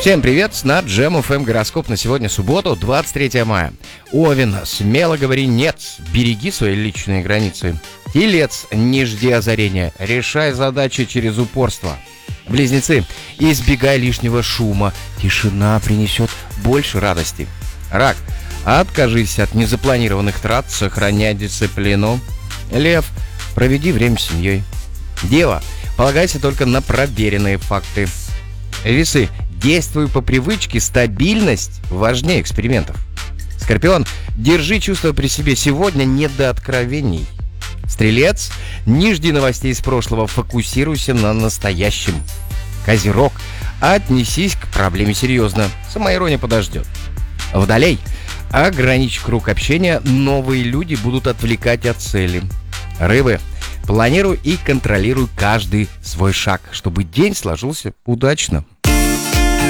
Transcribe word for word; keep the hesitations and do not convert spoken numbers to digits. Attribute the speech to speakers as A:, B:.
A: Всем привет, на Джем эф эм гороскоп на сегодня, субботу, двадцать третьего мая. Овен, смело говори нет, береги свои личные границы. Телец, не жди озарения, решай задачи через упорство. Близнецы, избегай лишнего шума, тишина принесет больше радости. Рак, откажись от незапланированных трат, сохраняй дисциплину. Лев, проведи время с семьей. Дева, полагайся только на проверенные факты. Весы, действуй по привычке, стабильность важнее экспериментов. Скорпион, держи чувства при себе, сегодня не до откровений. Стрелец, не жди новостей из прошлого, фокусируйся на настоящем. Козерог, отнесись к проблеме серьезно, самоирония подождет. Водолей, ограничь круг общения, новые люди будут отвлекать от цели. Рыбы, планируй и контролируй каждый свой шаг, чтобы день сложился удачно.